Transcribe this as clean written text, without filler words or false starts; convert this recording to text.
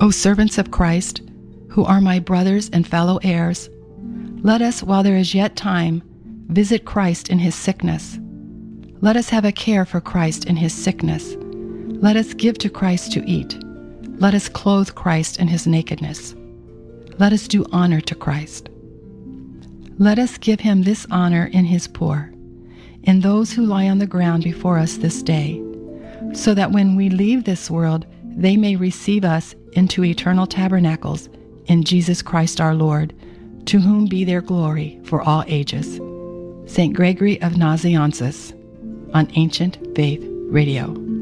O servants of Christ, who are my brothers and fellow heirs, let us, while there is yet time, visit Christ in his sickness. Let us have a care for Christ in his sickness. Let us give to Christ to eat. Let us clothe Christ in his nakedness. Let us do honor to Christ. Let us give him this honor in his poor, in those who lie on the ground before us this day, so that when we leave this world, they may receive us into eternal tabernacles in Jesus Christ our Lord, to whom be their glory for all ages. St. Gregory of Nazianzus on Ancient Faith Radio.